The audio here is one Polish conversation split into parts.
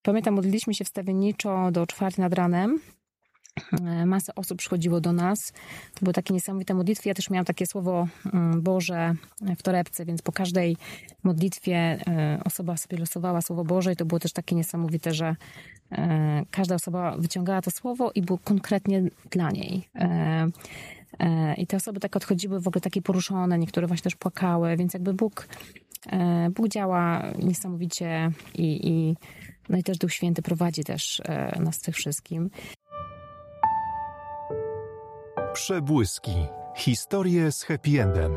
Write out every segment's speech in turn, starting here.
Pamiętam, modliliśmy się wstawienniczo do 4 nad ranem. Masę osób przychodziło do nas. To były takie niesamowite modlitwy. Ja też miałam takie słowo Boże w torebce, więc po każdej modlitwie osoba sobie losowała słowo Boże i to było też takie niesamowite, że każda osoba wyciągała to słowo i było konkretnie dla niej. I te osoby tak odchodziły w ogóle takie poruszone, niektóre właśnie też płakały, więc jakby Bóg działa niesamowicie no i też Duch Święty prowadzi też nas tych wszystkim. Przebłyski. Historie z happy endem.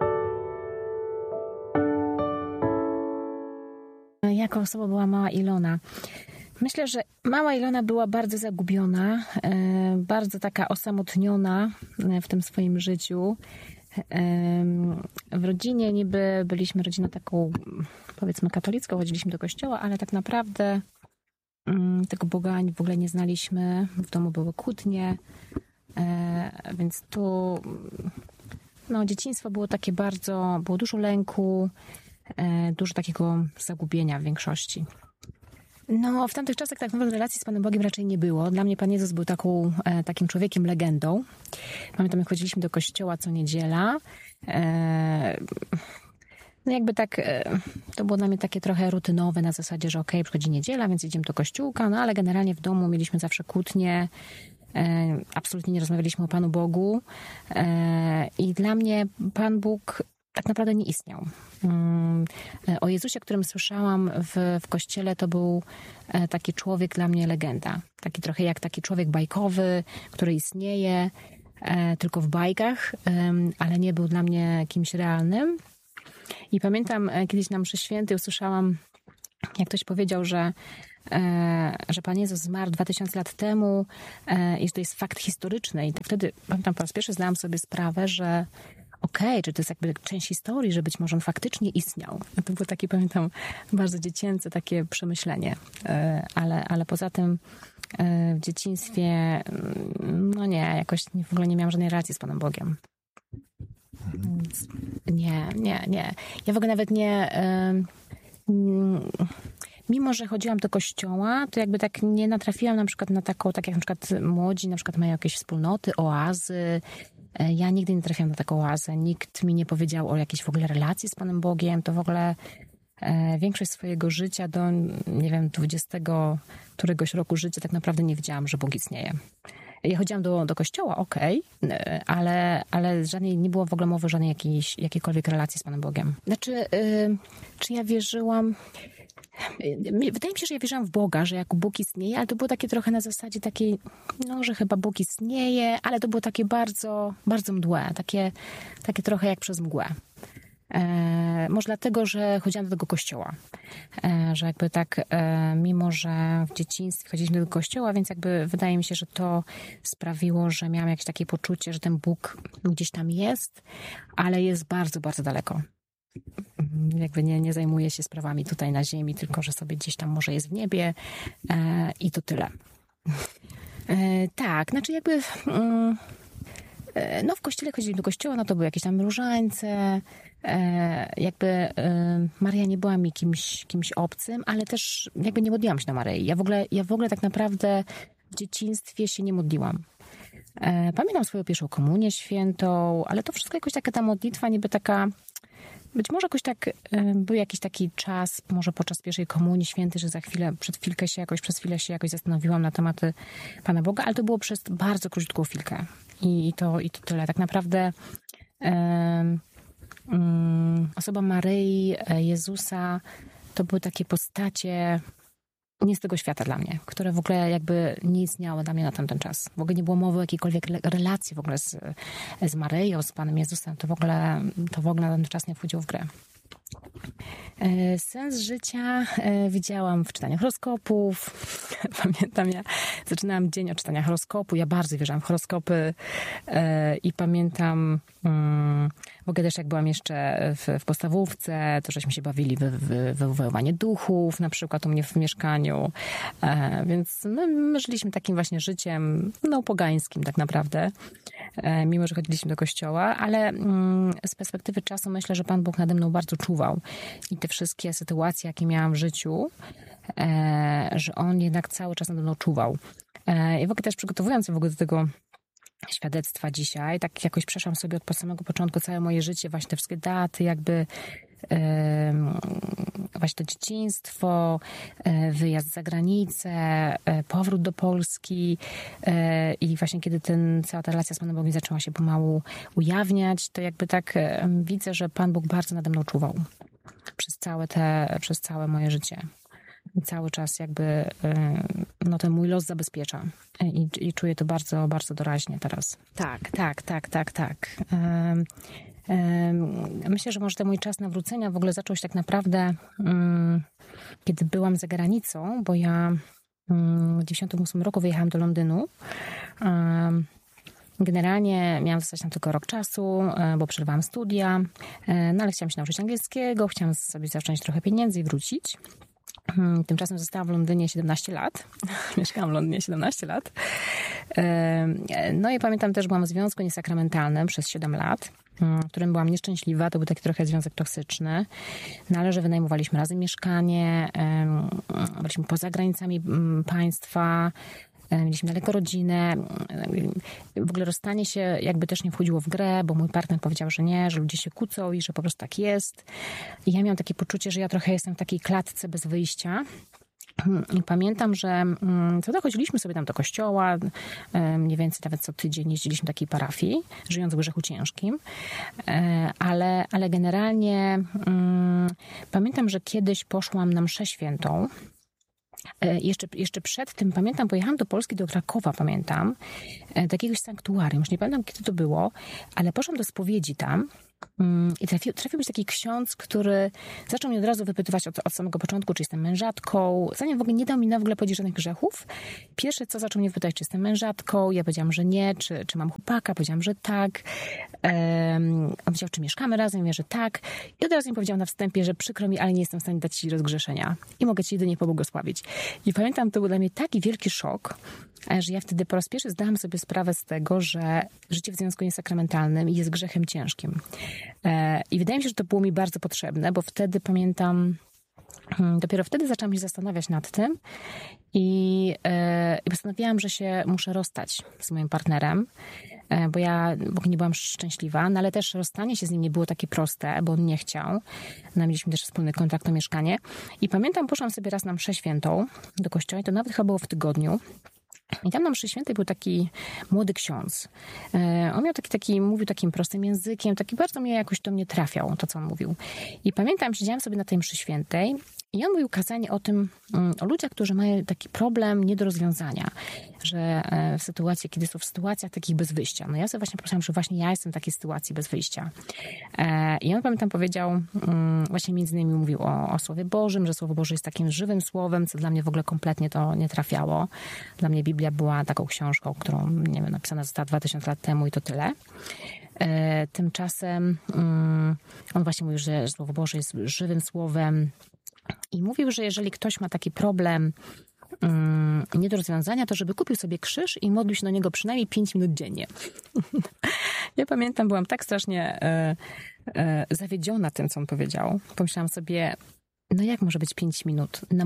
Jaka osoba była mała Ilona? Myślę, że mała Ilona była bardzo zagubiona, bardzo taka osamotniona w tym swoim życiu. W rodzinie niby byliśmy rodziną taką, powiedzmy, katolicką, chodziliśmy do kościoła, ale tak naprawdę tego Boga w ogóle nie znaliśmy. W domu były kłótnie, więc tu dzieciństwo było takie było dużo lęku, dużo takiego zagubienia w większości. W tamtych czasach tak naprawdę relacji z Panem Bogiem raczej nie było. Dla mnie Pan Jezus był takim człowiekiem legendą. Pamiętam, jak chodziliśmy do kościoła co niedziela. To było dla mnie takie trochę rutynowe na zasadzie, że przychodzi niedziela, więc idziemy do kościółka, ale generalnie w domu mieliśmy zawsze kłótnie. Absolutnie nie rozmawialiśmy o Panu Bogu. I dla mnie Pan Bóg tak naprawdę nie istniał. O Jezusie, o którym słyszałam w kościele, to był taki człowiek dla mnie legenda. Taki trochę jak taki człowiek bajkowy, który istnieje tylko w bajkach, ale nie był dla mnie kimś realnym. I pamiętam, kiedyś na mszy świętej usłyszałam, jak ktoś powiedział, że Pan Jezus zmarł 2000 lat temu i że to jest fakt historyczny. I wtedy, pamiętam, po raz pierwszy zdałam sobie sprawę, że czy to jest jakby część historii, że być może on faktycznie istniał. To było takie, pamiętam, bardzo dziecięce takie przemyślenie. Ale poza tym w dzieciństwie, jakoś w ogóle nie miałam żadnej relacji z Panem Bogiem. Więc nie. Ja w ogóle nawet nie... Mimo że chodziłam do kościoła, to jakby tak nie natrafiłam na przykład na taką, tak jak na przykład młodzi na przykład mają jakieś wspólnoty, oazy. Ja nigdy nie trafiłam na taką oazę. Nikt mi nie powiedział o jakiejś w ogóle relacji z Panem Bogiem. To w ogóle większość swojego życia do, 20 któregoś roku życia tak naprawdę nie wiedziałam, że Bóg istnieje. Ja chodziłam do kościoła, ale nie było w ogóle mowy o żadnej jakiejkolwiek relacji z Panem Bogiem. Czy ja wierzyłam... Wydaje mi się, że ja wierzyłam w Boga, że jako Bóg istnieje, ale to było takie trochę na zasadzie takiej, że chyba Bóg istnieje, ale to było takie bardzo, bardzo mdłe, takie trochę jak przez mgłę. Może dlatego, że chodziłam do tego kościoła, że jakby tak, mimo że w dzieciństwie chodziliśmy do kościoła, więc jakby wydaje mi się, że to sprawiło, że miałam jakieś takie poczucie, że ten Bóg gdzieś tam jest, ale jest bardzo, bardzo daleko. Jakby nie zajmuje się sprawami tutaj na ziemi, tylko że sobie gdzieś tam może jest w niebie i to tyle. Tak, w kościele chodziliśmy do kościoła, to były jakieś tam różańce, Maria nie była mi kimś obcym, ale też jakby nie modliłam się do Maryi. Ja w ogóle tak naprawdę w dzieciństwie się nie modliłam. Pamiętam swoją pierwszą komunię świętą, ale to wszystko jakoś taka ta modlitwa niby taka... Być może jakoś tak był jakiś taki czas, może podczas pierwszej komunii świętej, że przez chwilę się jakoś zastanowiłam na tematy Pana Boga, ale to było przez bardzo krótką chwilkę. I to tyle. Tak naprawdę osoba Maryi, Jezusa, to były takie postacie nie z tego świata dla mnie, które w ogóle jakby nie istniały dla mnie na tamten czas. W ogóle nie było mowy o jakiejkolwiek relacji w ogóle z Maryją, z Panem Jezusem. To w ogóle na ten czas nie wchodziło w grę. Sens życia widziałam w czytaniu horoskopów. Pamiętam, ja zaczynałam dzień od czytania horoskopu. Ja bardzo wierzyłam w horoskopy i pamiętam w ogóle też jak byłam jeszcze w podstawówce, to żeśmy się bawili wywoływanie duchów, na przykład u mnie w mieszkaniu. Więc my żyliśmy takim właśnie życiem pogańskim tak naprawdę, mimo że chodziliśmy do kościoła, ale z perspektywy czasu myślę, że Pan Bóg nade mną bardzo czuwał. I te wszystkie sytuacje, jakie miałam w życiu, że on jednak cały czas nade mną czuwał. I w ogóle też przygotowując się w ogóle do tego świadectwa dzisiaj, tak jakoś przeszłam sobie od samego początku całe moje życie, właśnie te wszystkie daty, jakby właśnie to dzieciństwo, wyjazd za granicę, powrót do Polski i właśnie kiedy cała ta relacja z Panem Bogiem zaczęła się pomału ujawniać, to jakby tak widzę, że Pan Bóg bardzo nade mną czuwał przez całe moje życie. I cały czas jakby ten mój los zabezpiecza. I czuję to bardzo, bardzo doraźnie teraz. Tak. Myślę, że może ten mój czas nawrócenia w ogóle zaczął się tak naprawdę, kiedy byłam za granicą, bo ja w 1998 roku wyjechałam do Londynu. Generalnie miałam zostać tam tylko rok czasu, bo przerwałam studia, no ale chciałam się nauczyć angielskiego, chciałam sobie zacząć trochę pieniędzy i wrócić. Tymczasem zostałam w Londynie 17 lat. Mieszkałam w Londynie 17 lat. No i pamiętam też, byłam w związku niesakramentalnym przez 7 lat, w którym byłam nieszczęśliwa. To był taki trochę związek toksyczny. No ale że wynajmowaliśmy razem mieszkanie, byliśmy poza granicami państwa, mieliśmy daleko rodzinę. W ogóle rozstanie się jakby też nie wchodziło w grę, bo mój partner powiedział, że nie, że ludzie się kłócą i że po prostu tak jest. I ja miałam takie poczucie, że ja trochę jestem w takiej klatce bez wyjścia. I pamiętam, że chodziliśmy sobie tam do kościoła, mniej więcej nawet co tydzień jeździliśmy do takiej parafii, żyjąc w grzechu ciężkim, ale generalnie pamiętam, że kiedyś poszłam na mszę świętą. Jeszcze przed tym, pamiętam, pojechałam do Polski, do Krakowa, pamiętam, do jakiegoś sanktuarium, już nie pamiętam, kiedy to było, ale poszłam do spowiedzi tam i trafił mi taki ksiądz, który zaczął mnie od razu wypytywać od samego początku, czy jestem mężatką. Zanim w ogóle nie dał mi w ogóle powiedzieć żadnych grzechów. Pierwsze co, zaczął mnie pytać, czy jestem mężatką. Ja powiedziałam, że nie. Czy mam chłopaka? Powiedziałam, że tak. On powiedział, czy mieszkamy razem? Ja mówię, że tak. I od razu mi powiedział na wstępie, że przykro mi, ale nie jestem w stanie dać ci rozgrzeszenia. I mogę ci jedynie pobłogosławić. I pamiętam, to był dla mnie taki wielki szok, że ja wtedy po raz pierwszy zdałam sobie sprawę z tego, że życie w związku niesakramentalnym jest grzechem ciężkim. I wydaje mi się, że to było mi bardzo potrzebne, bo wtedy pamiętam, dopiero wtedy zaczęłam się zastanawiać nad tym i postanowiłam, że się muszę rozstać z moim partnerem, bo ja nie byłam szczęśliwa, no ale też rozstanie się z nim nie było takie proste, bo on nie chciał. No, mieliśmy też wspólny kontrakt o mieszkanie. I pamiętam, poszłam sobie raz na mszę świętą do kościoła i to nawet chyba było w tygodniu. I tam na mszy świętej był taki młody ksiądz. On miał mówił takim prostym językiem, taki bardzo jakoś do mnie trafiał, to co on mówił. I pamiętam, siedziałam sobie na tej mszy świętej i on mówił kazanie o ludziach, którzy mają taki problem nie do rozwiązania, że w sytuacji, kiedy są w sytuacjach takich bez wyjścia. No ja sobie właśnie pomyślałam, że właśnie ja jestem w takiej sytuacji bez wyjścia. I on, pamiętam, powiedział, właśnie między innymi mówił o Słowie Bożym, że Słowo Boże jest takim żywym słowem, co dla mnie w ogóle kompletnie to nie trafiało. Dla mnie Biblia była taką książką, którą, nie wiem, napisana została 2000 lat temu i to tyle. Tymczasem on właśnie mówił, że Słowo Boże jest żywym słowem i mówił, że jeżeli ktoś ma taki problem nie do rozwiązania, to żeby kupił sobie krzyż i modlił się do niego przynajmniej 5 minut dziennie. Ja pamiętam, byłam tak strasznie zawiedziona tym, co on powiedział. Pomyślałam sobie, no jak może być 5 minut na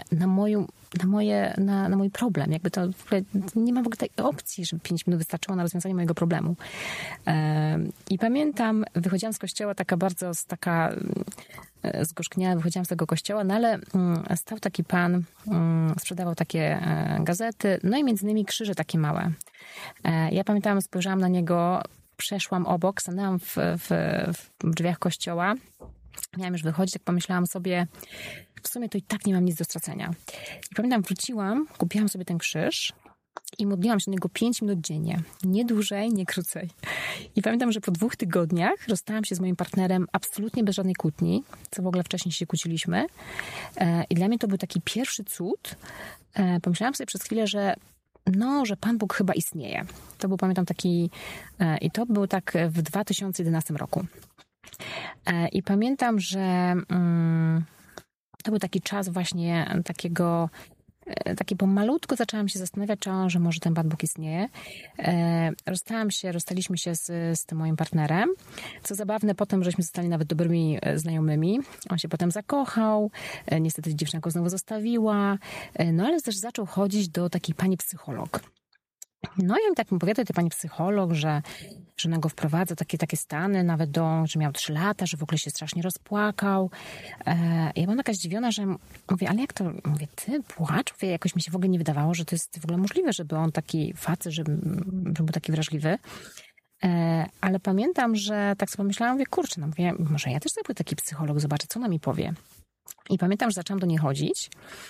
mój problem? Jakby to w ogóle nie ma w ogóle tej opcji, żeby 5 minut wystarczyło na rozwiązanie mojego problemu. I pamiętam, wychodziłam z kościoła taka zgorzkniała, wychodziłam z tego kościoła, no ale stał taki pan, sprzedawał takie gazety, no i między innymi krzyże takie małe. Ja pamiętam, spojrzałam na niego, przeszłam obok, stanęłam w drzwiach kościoła. Miałam już wychodzić, tak pomyślałam sobie, w sumie to i tak nie mam nic do stracenia. I pamiętam, wróciłam, kupiłam sobie ten krzyż i modliłam się do niego 5 minut dziennie. Nie dłużej, nie krócej. I pamiętam, że po 2 tygodniach rozstałam się z moim partnerem absolutnie bez żadnej kłótni, co w ogóle wcześniej się kłóciliśmy. I dla mnie to był taki pierwszy cud. Pomyślałam sobie przez chwilę, że Pan Bóg chyba istnieje. To był, pamiętam, i to był tak w 2011 roku. I pamiętam, że to był taki czas właśnie takiego taki pomalutku zaczęłam się zastanawiać, że może ten Pan Bóg istnieje. Rozstaliśmy się z tym moim partnerem. Co zabawne, potem żeśmy zostali nawet dobrymi znajomymi. On się potem zakochał. Niestety dziewczyna go znowu zostawiła. No ale też zaczął chodzić do takiej pani psycholog. No i on tak mi opowiada, tej pani psycholog, że ona go wprowadza takie stany, nawet że miał 3 lata, że w ogóle się strasznie rozpłakał. Ja byłam taka zdziwiona, że mówię, ale jak to? Mówię, ty płacz? Mówię, jakoś mi się w ogóle nie wydawało, że to jest w ogóle możliwe, żeby on taki facet, żeby był taki wrażliwy. Ale pamiętam, że tak sobie pomyślałam, mówię, kurczę, no mówię, może ja też sobie pójdę taki psycholog, zobaczę, co ona mi powie. I pamiętam, że zaczęłam do niej chodzić.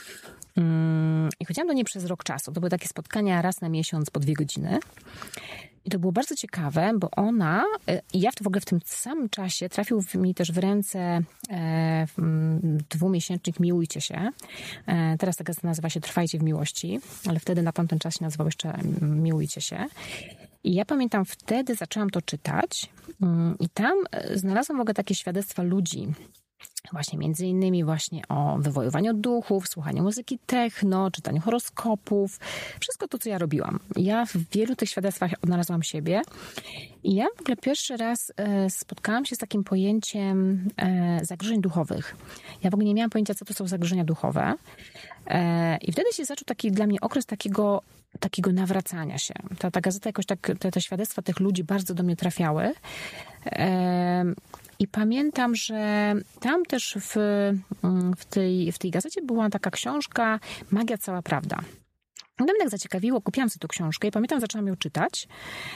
I chodziłam do niej przez rok czasu. To były takie spotkania raz na miesiąc po 2 godziny. I to było bardzo ciekawe, bo ona, i ja w ogóle w tym samym czasie trafił mi też w ręce 2-miesięcznik Miłujcie się. Teraz ta gazeta nazywa się Trwajcie w miłości, ale wtedy na tamten czas się nazywał jeszcze Miłujcie się. I ja pamiętam, wtedy zaczęłam to czytać i tam znalazłam w ogóle takie świadectwa ludzi, właśnie między innymi właśnie o wywoływaniu duchów, słuchaniu muzyki techno, czytaniu horoskopów. Wszystko to, co ja robiłam. Ja w wielu tych świadectwach odnalazłam siebie. I ja w ogóle pierwszy raz spotkałam się z takim pojęciem zagrożeń duchowych. Ja w ogóle nie miałam pojęcia, co to są zagrożenia duchowe. I wtedy się zaczął taki dla mnie okres takiego nawracania się. Ta gazeta jakoś tak, te świadectwa tych ludzi bardzo do mnie trafiały. I pamiętam, że tam też w tej gazecie była taka książka Magia, cała prawda. To mnie tak zaciekawiło, kupiłam sobie tę książkę i pamiętam, zaczęłam ją czytać.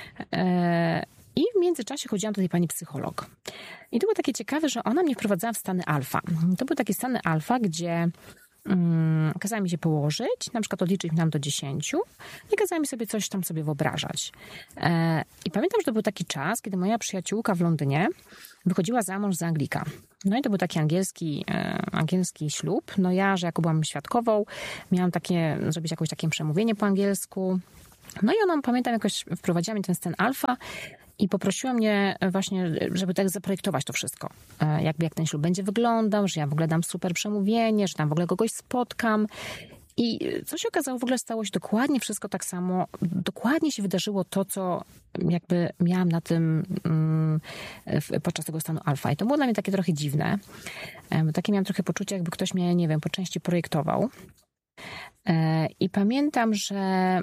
I w międzyczasie chodziłam do tej pani psycholog. I to było takie ciekawe, że ona mnie wprowadzała w stany alfa. To były takie stany alfa, gdzie kazała mi się położyć, na przykład odliczyć nam do 10 i kazała mi sobie coś tam sobie wyobrażać. I pamiętam, że to był taki czas, kiedy moja przyjaciółka w Londynie wychodziła za mąż za Anglika. No i to był taki angielski ślub. No ja, że jako byłam świadkową, miałam zrobić jakieś takie przemówienie po angielsku. No i ona, pamiętam, jakoś wprowadziła mnie ten stan alfa i poprosiła mnie właśnie, żeby tak zaprojektować to wszystko. Jak ten ślub będzie wyglądał, że ja w ogóle dam super przemówienie, że tam w ogóle kogoś spotkam. I co się okazało, w ogóle stało się dokładnie wszystko tak samo. Dokładnie się wydarzyło to, co jakby miałam na tym podczas tego stanu alfa. I to było dla mnie takie trochę dziwne. Bo takie miałam trochę poczucie, jakby ktoś mnie, nie wiem, po części projektował. I pamiętam, że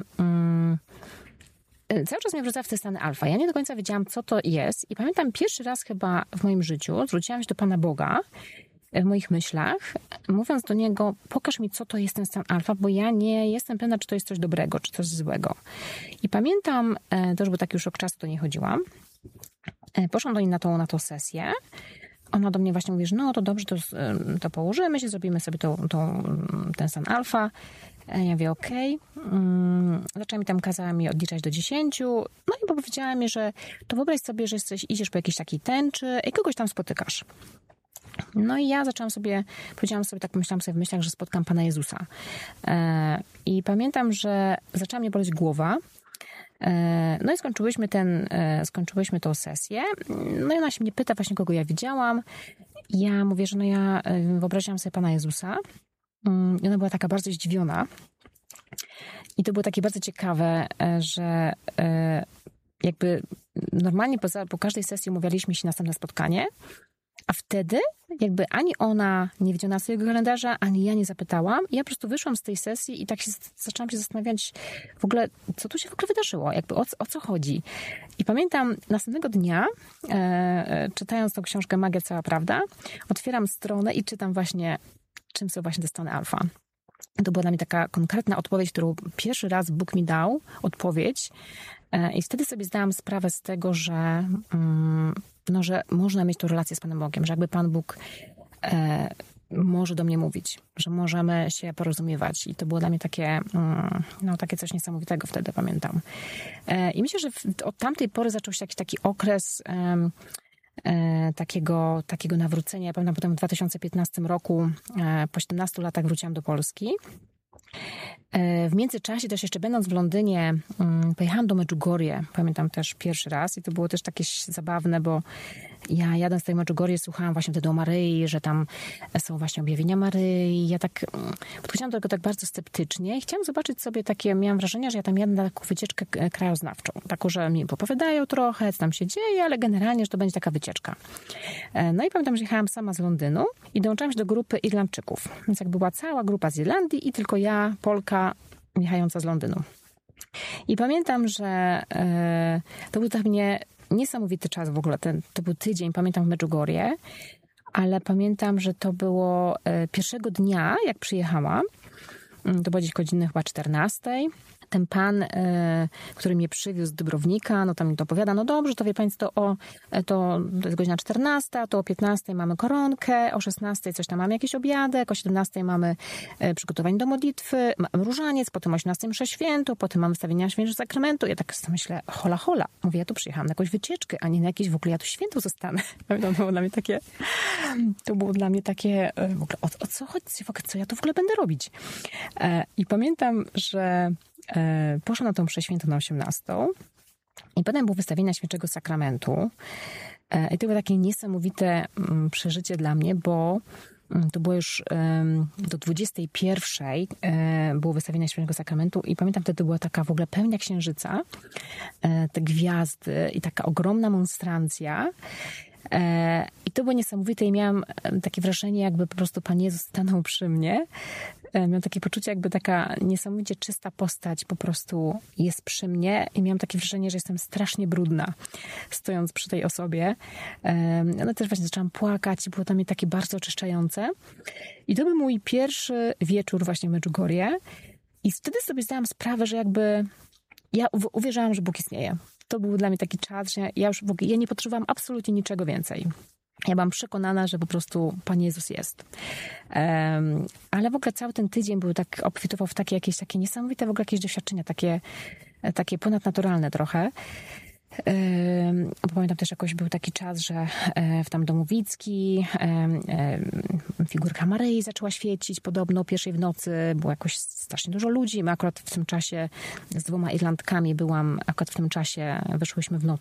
cały czas mnie wrzucała w te stany alfa. Ja nie do końca wiedziałam, co to jest. I pamiętam pierwszy raz chyba w moim życiu zwróciłam się do Pana Boga w moich myślach, mówiąc do Niego, pokaż mi, co to jest ten stan alfa, bo ja nie jestem pewna, czy to jest coś dobrego, czy coś złego. I pamiętam, to już był taki już rok czasu, do niej chodziłam. Poszłam do niej na tą sesję. Ona do mnie właśnie mówi, że no to dobrze, to położymy się, zrobimy sobie ten stan alfa. Ja mówię, okej. Kazała mi odliczać do 10. No i powiedziała mi, że to wyobraź sobie, że idziesz po jakiejś takiej tęczy i kogoś tam spotykasz. No i ja powiedziałam sobie, tak pomyślałam sobie w myślach, że spotkam Pana Jezusa. I pamiętam, że zaczęła mnie boleć głowa. No i skończyłyśmy tą sesję. No i ona się mnie pyta właśnie, kogo ja widziałam. Ja mówię, że ja wyobraziłam sobie Pana Jezusa. I ona była taka bardzo zdziwiona. I to było takie bardzo ciekawe, że jakby normalnie po każdej sesji umawialiśmy się na następne spotkanie, a wtedy jakby ani ona nie wiedziała swojego kalendarza, ani ja nie zapytałam. Ja po prostu wyszłam z tej sesji i tak zaczęłam się zastanawiać w ogóle, co tu się w ogóle wydarzyło, jakby o co chodzi. I pamiętam, następnego dnia, czytając tą książkę Magia, cała prawda, otwieram stronę i czytam właśnie, czym są właśnie te stany alfa. To była dla mnie taka konkretna odpowiedź, którą pierwszy raz Bóg mi dał, odpowiedź. I wtedy sobie zdałam sprawę z tego, że można mieć tą relację z Panem Bogiem, że jakby Pan Bóg może do mnie mówić, że możemy się porozumiewać. I to było dla mnie takie coś niesamowitego wtedy, pamiętam. I myślę, że od tamtej pory zaczął się jakiś taki okres takiego nawrócenia. Ja pamiętam, potem w 2015 roku, po 17 latach wróciłam do Polski. W międzyczasie też jeszcze będąc w Londynie pojechałam do Medjugorje. Pamiętam też pierwszy raz i to było też takie zabawne, bo ja jadąc do tej Medjugorje słuchałam właśnie wtedy o Maryi, że tam są właśnie objawienia Maryi. Ja tak podchodziłam do tego tak bardzo sceptycznie i chciałam zobaczyć sobie takie, miałam wrażenie, że ja tam jadę na taką wycieczkę krajoznawczą. Taką, że mi opowiadają trochę, co tam się dzieje, ale generalnie, że to będzie taka wycieczka. No i pamiętam, że jechałam sama z Londynu i dołączyłam się do grupy Irlandczyków. Więc jakby była cała grupa z Irlandii i tylko ja, Polka, jechająca z Londynu. I pamiętam, że to był dla mnie niesamowity czas w ogóle. To był tydzień, pamiętam w Medjugorje, ale pamiętam, że to było pierwszego dnia, jak przyjechałam. To było gdzieś godziny chyba 14. Ten pan, który mnie przywiózł z Dubrownika, no tam mi to opowiada, no dobrze, to wie państwo, to jest godzina 14, to o 15 mamy koronkę, o 16 coś tam mamy jakiś obiadek, o 17 mamy przygotowanie do modlitwy, mamy różaniec, potem o 18 mszę świętą, potem mamy stawienie świętego sakramentu. Ja tak sobie myślę, hola. Mówię, ja tu przyjechałam na jakąś wycieczkę, a nie na jakieś w ogóle, ja tu świętą zostanę. To było dla mnie takie, w ogóle, o co chodzi, co ja tu w ogóle będę robić? I pamiętam, że poszłam na tą mszę świętą na 18 i potem było wystawienie świętego sakramentu. I to było takie niesamowite przeżycie dla mnie, bo to było już do 21 było wystawienie świętego sakramentu i pamiętam, wtedy była taka w ogóle pełnia księżyca, te gwiazdy i taka ogromna monstrancja. I to było niesamowite i miałam takie wrażenie, jakby po prostu Pan Jezus stanął przy mnie. Miałam takie poczucie, jakby taka niesamowicie czysta postać po prostu jest przy mnie i miałam takie wrażenie, że jestem strasznie brudna, stojąc przy tej osobie. No też właśnie zaczęłam płakać i było dla mnie takie bardzo oczyszczające. I to był mój pierwszy wieczór właśnie w Medjugorje i wtedy sobie zdałam sprawę, że jakby ja uwierzyłam, że Bóg istnieje. To był dla mnie taki czas, że ja nie potrzebowałam absolutnie niczego więcej. Ja byłam przekonana, że po prostu Pan Jezus jest. Ale w ogóle cały ten tydzień był tak, obfitował w takie jakieś takie niesamowite w ogóle jakieś doświadczenia, takie ponadnaturalne trochę. Pamiętam też jakoś był taki czas, że w tam Domowicki figurka Maryi zaczęła świecić podobno o 1:00 w nocy. Było jakoś strasznie dużo ludzi. My akurat w tym czasie z 2 Irlandkami byłam, akurat w tym czasie wyszłyśmy